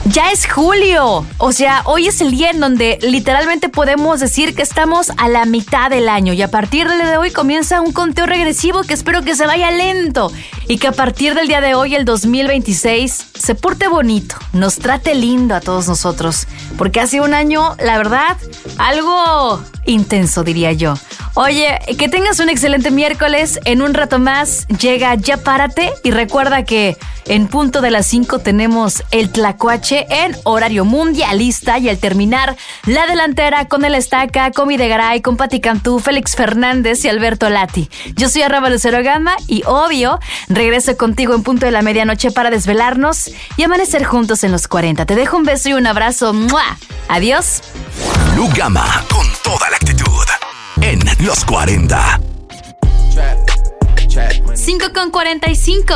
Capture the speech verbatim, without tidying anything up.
Ya es julio, o sea, hoy es el día en donde literalmente podemos decir que estamos a la mitad del año y a partir del día de hoy comienza un conteo regresivo que espero que se vaya lento y que a partir del día de hoy, el dos mil veintiséis, se porte bonito, nos trate lindo a todos nosotros, porque ha sido un año, la verdad, algo intenso, diría yo. Oye, que tengas un excelente miércoles. En un rato más llega Ya Párate y recuerda que en punto de las cinco tenemos el Tlacuache en horario mundialista y al terminar la delantera con el Estaca, con Videgaray, con Pati Cantú, Félix Fernández y Alberto Lati. Yo soy arroba Lucero Gama y obvio regreso contigo en punto de la medianoche para desvelarnos y amanecer juntos en los cuarenta. Te dejo un beso y un abrazo. ¡Mua! Adiós. Lu Gama con toda la actitud en los cuarenta. cinco con cuarenta y cinco.